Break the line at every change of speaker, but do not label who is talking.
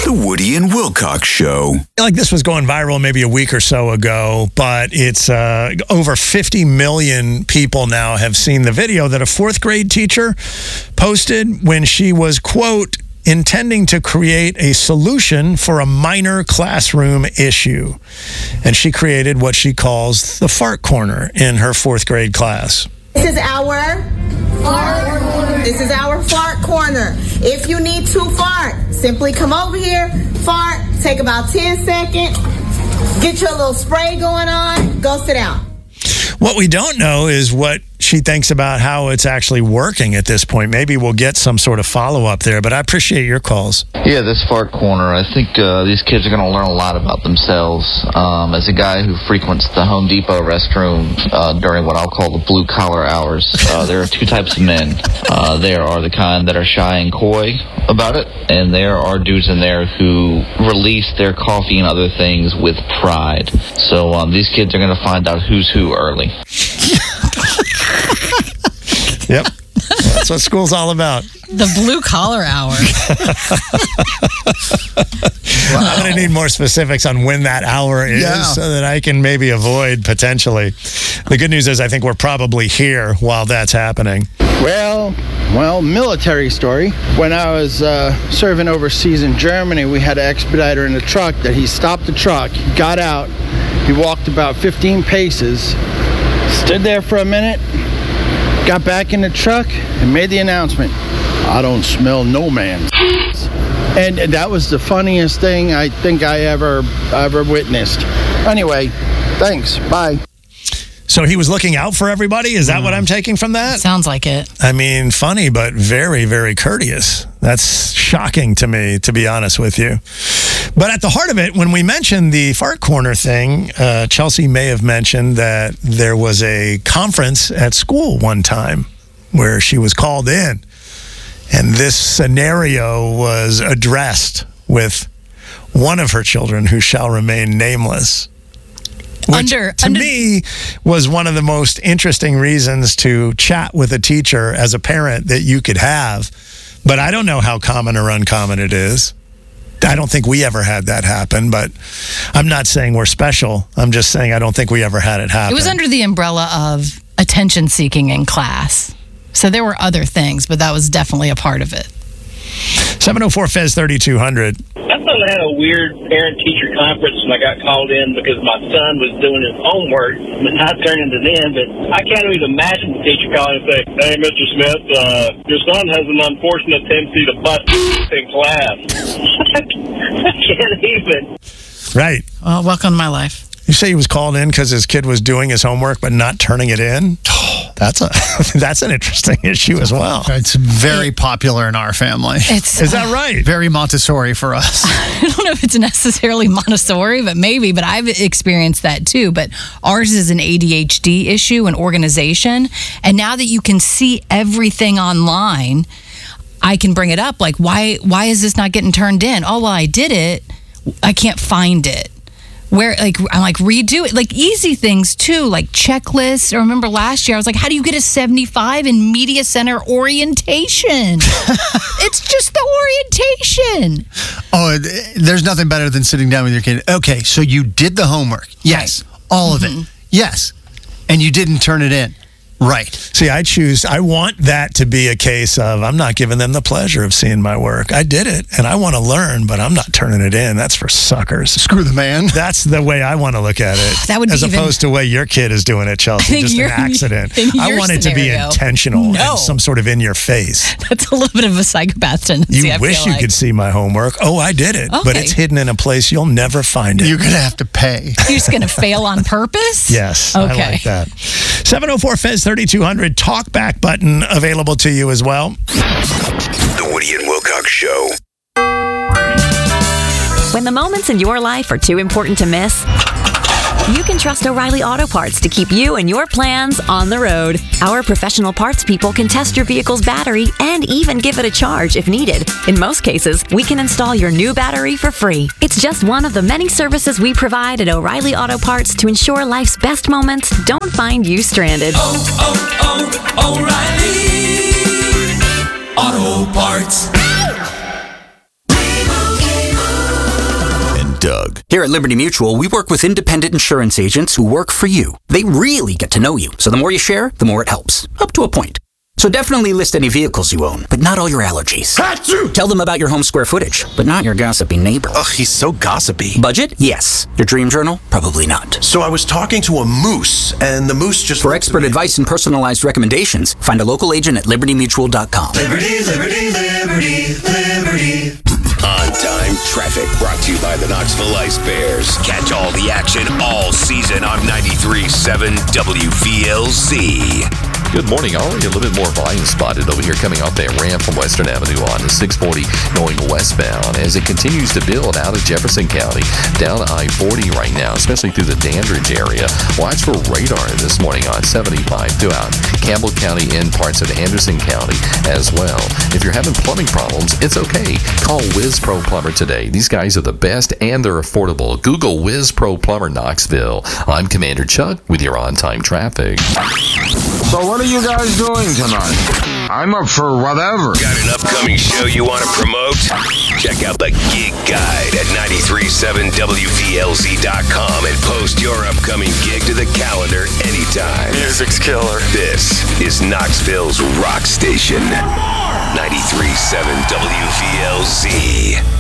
The Woody and Wilcox Show.
Like this was going viral maybe a week or so ago, but it's over 50 million people now have seen the video that a fourth grade teacher posted when she was, quote, intending to create a solution for a minor classroom issue. And she created what she calls the fart corner in her fourth grade class.
This is our fart corner. This is our fart corner. If you need to fart, simply come over here, fart, take about 10 seconds, get your little spray going on, go sit down.
What we don't know is what she thinks about how it's actually working at this point. Maybe we'll get some sort of follow-up there, but I appreciate your calls.
Yeah, this fart corner, I think these kids are going to learn a lot about themselves. As a guy who frequents the Home Depot restroom during what I'll call the blue-collar hours, there are two types of men. There are the kind that are shy and coy about it, and there are dudes in there who release their coffee and other things with pride. So these kids are going to find out who's who early.
Yep. That's what school's all about.
The blue collar hour.
Well, I'm going to need more specifics on when that hour is so that I can maybe avoid potentially. The good news is I think we're probably here while that's happening.
Well, military story. When I was serving overseas in Germany, we had an expediter in the truck that he stopped the truck, he got out, he walked about 15 paces, stood there for a minute, got back in the truck and made the announcement, "I don't smell no man." And that was the funniest thing I think I ever witnessed. Anyway, thanks. Bye.
So he was looking out for everybody? Is that what I'm taking from that?
Sounds like it.
I mean, funny, but very, very courteous. That's shocking to me, to be honest with you. But at the heart of it, when we mentioned the fart corner thing, Chelsea may have mentioned that there was a conference at school one time where she was called in, and this scenario was addressed with one of her children who shall remain nameless. Which, to me, was one of the most interesting reasons to chat with a teacher as a parent that you could have. But I don't know how common or uncommon it is. I don't think we ever had that happen, but I'm not saying we're special. I'm just saying I don't think we ever had it happen.
It was under the umbrella of attention seeking in class. So there were other things, but that was definitely a part of it.
704-FEZ-3200.
I thought I had a weird parent-teacher conference when I got called in because my son was doing his homework, but not turning it in. But I can't even imagine the teacher calling and saying, "Hey, Mr. Smith, your son has an unfortunate tendency to butt in class." I can't even.
Right.
Well, welcome to my life.
You say he was called in because his kid was doing his homework but not turning it in? That's an interesting issue as well.
It's very popular in our family.
Is that right?
Very Montessori for us.
I don't know if it's necessarily Montessori, but maybe. But I've experienced that too. But ours is an ADHD issue, an organization. And now that you can see everything online, I can bring it up. Like, why is this not getting turned in? Oh, well, I did it. I can't find it. Where, like, I'm like, redo it. Like, easy things, too, like checklists. I remember last year, I was like, how do you get a 75 in media center orientation? It's just the orientation.
Oh, there's nothing better than sitting down with your kid. Okay, so you did the homework. Yes. Right. All of it. Yes. And you didn't turn it in. Right.
See, I want that to be a case of I'm not giving them the pleasure of seeing my work. I did it, and I want to learn, but I'm not turning it in. That's for suckers.
Screw the man.
That's the way I want to look at it.
That would
as opposed to the way your kid is doing it, Chelsea. Just an accident. I want it to be intentional and some sort of in your face.
That's a little bit of a psychopath tendency.
You wish you could see my homework. Oh, I did it. Okay. But it's hidden in a place you'll never find it.
You're going to have to pay.
You're just going to fail on purpose?
Yes.
Okay.
I like that. 704-FEZ-3200 talkback button available to you as well.
The Woody and Wilcox Show.
When the moments in your life are too important to miss, you can trust O'Reilly Auto Parts to keep you and your plans on the road. Our professional parts people can test your vehicle's battery and even give it a charge if needed. In most cases, we can install your new battery for free. It's just one of the many services we provide at O'Reilly Auto Parts to ensure life's best moments don't find you stranded.
O'Reilly Auto Parts.
Chug.
Here at Liberty Mutual, we work with independent insurance agents who work for you. They really get to know you, so the more you share, the more it helps. Up to a point. So definitely list any vehicles you own, but not all your allergies. Achoo! Tell them about your home square footage, but not your gossipy neighbor.
Ugh, he's so gossipy.
Budget? Yes. Your dream journal? Probably not.
So I was talking to a moose, and the moose just...
For expert advice and personalized recommendations, find a local agent at libertymutual.com.
Liberty, liberty, liberty, liberty. On-time traffic brought to you by the Knoxville Ice Bears. Catch all the action all season on 93.7 WVLZ.
Good morning. Already a little bit more volume spotted over here coming off that ramp from Western Avenue on to 640 going westbound as it continues to build out of Jefferson County down I-40 right now, especially through the Dandridge area. Watch for radar this morning on 75 throughout Campbell County and parts of Anderson County as well. If you're having plumbing problems, it's okay. Call Whiz Pro Plumber today. These guys are the best and they're affordable. Google Whiz Pro Plumber Knoxville. I'm Commander Chuck with your on-time traffic.
So what are you guys doing tonight? I'm up for whatever.
Got an upcoming show you want to promote? Check out the Gig Guide at 937WVLZ.com and post your upcoming gig to the calendar anytime.
Music's killer.
This is Knoxville's rock station. 937 WVLZ.